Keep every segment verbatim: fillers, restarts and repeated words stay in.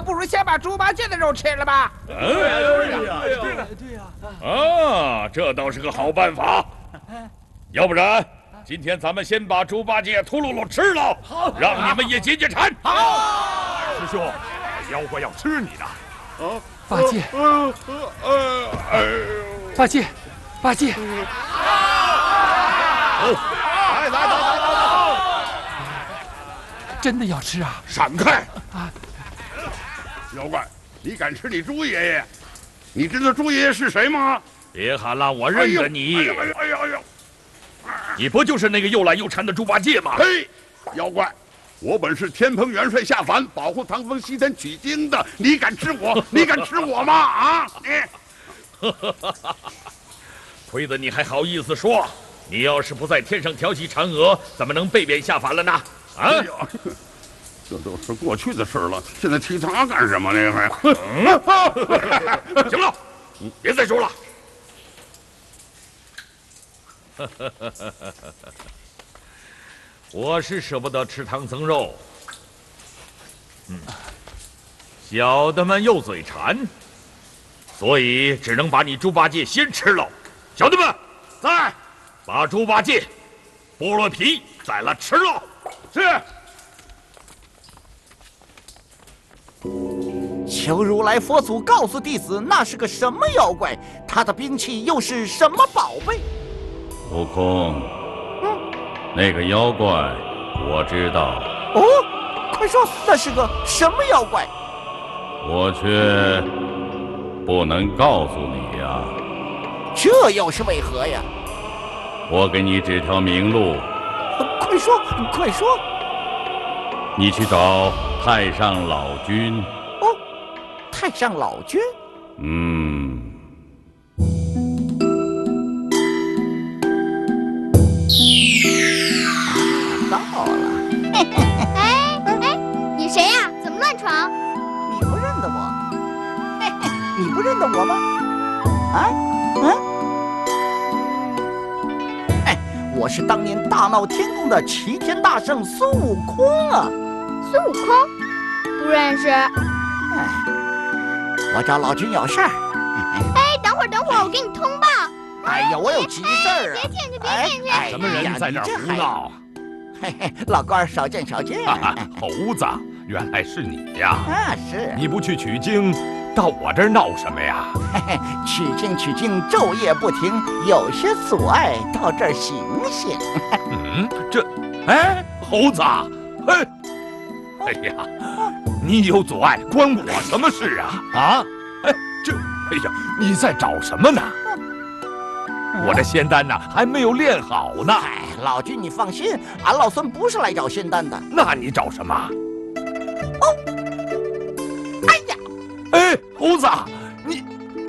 不如先把猪八戒的肉吃了吧。 嗯，对呀，对呀，对呀。啊，这倒是个好办法。要不然，今天咱们先把猪八戒、秃噜噜吃了，好，让你们也解解馋。 好，师兄，妖怪要吃你的。 啊， 八戒， 呃呃呃， 八戒，八戒。 来来来来来来！ 真的要吃啊！ 闪开！啊！妖怪，你敢吃你猪爷爷？你知道猪爷爷是谁吗？ 别喊了，我认得你。 哎呀哎呀哎呀哎呀！ 你不就是那个又懒又馋的猪八戒吗？ 嘿，妖怪！我本是天蓬元帅下凡，保护唐僧西天取经的。你敢吃我？你敢吃我吗？啊！你！ 亏得你还好意思说！你要是不在天上调戏嫦娥，怎么能被贬下凡了呢？啊！哎、 这都是过去的事了，现在提他干什么呢？还…… 行了，别再说了。我是舍不得吃唐僧肉，嗯，小的们又嘴馋，所以只能把你猪八戒先吃了。小的们，在。把猪八戒剥了皮，宰了吃了。 是。 求如来佛祖告诉弟子，那是个什么妖怪？他的兵器又是什么宝贝？ 悟空，嗯，那个妖怪我知道。 哦，快说，那是个什么妖怪？ 我却不能告诉你呀。 这又是为何呀？ 我给你指条明路， 快说，快说！ 你去找太上老君。 哦，太上老君？ 嗯。 到了。 哎哎，你谁呀？怎么乱闯？ 你不认得我？嘿嘿，你不认得我吗？啊？嗯？我是当年大闹天宫的齐天大圣孙悟空啊！ 孙悟空？不认识。哎， 我找老君有事儿。 哎，等会儿，等会儿，我给你通报。 哎呀，我有急事儿啊！ 别进去，别进去！ 什么人在这儿胡闹？ 嘿嘿，老官少见少见。 猴子，原来是你呀！ 啊，是。 你不去取经，到我这儿闹什么呀？ 嘿嘿，取经取经，昼夜不停，有些阻碍，到这儿醒醒。 嗯，这，哎，猴子，嘿，哎呀，你有阻碍，关我什么事啊？啊，哎，这，哎呀，你在找什么呢？我这仙丹呢，还没有练好呢。 哎，老君你放心，俺老孙不是来找仙丹的。 那你找什么？ 哦，哎呀， 哎，猴子，你，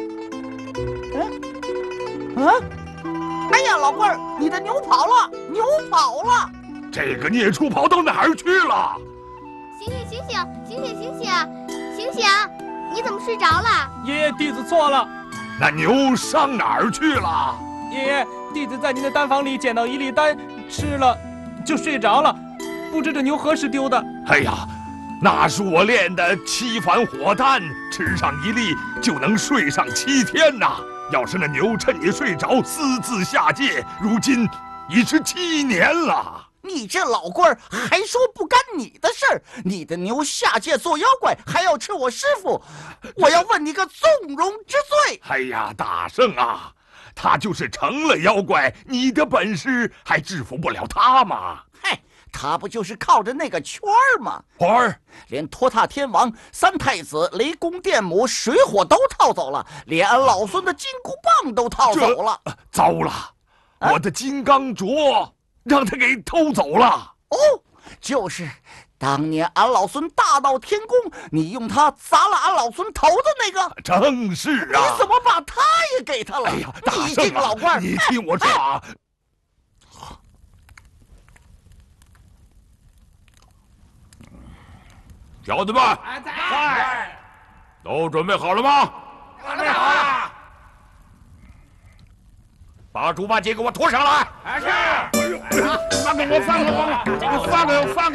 嗯，啊，哎呀，老官儿，你的牛跑了，牛跑了！ 这个孽畜跑到哪儿去了？ 醒醒醒醒醒醒醒醒醒醒！你怎么睡着了？ 爷爷，弟子错了。 那牛上哪儿去了？ 爷爷，弟子在您的丹房里捡到一粒丹，吃了就睡着了，不知这牛何时丢的。 哎呀，那是我炼的七反火丹，吃上一粒就能睡上七天呐。要是那牛趁你睡着私自下界，如今已是七年了。 你这老官儿还说不干你的事儿？你的牛下界做妖怪，还要吃我师傅，我要问你个纵容之罪！ 哎呀，大圣啊，他就是成了妖怪，你的本事还制服不了他吗？ 嘿，他不就是靠着那个圈儿吗？ 圈儿， 连托塔天王、三太子、雷公电母、水火都套走了，连俺老孙的金箍棒都套走了。 糟了，啊、我的金刚镯让他给偷走了。 哦，就是当年俺老孙大闹天宫，你用它砸了俺老孙头的那个。 正是啊。 你怎么把他也给他了？ 哎呀，大你这个老官， 你听我说啊。小子们， 在， 都准备好了吗？ 准备好了。 把猪八戒给我拖上来！ 是。 放开我，放开我，放开我，放开！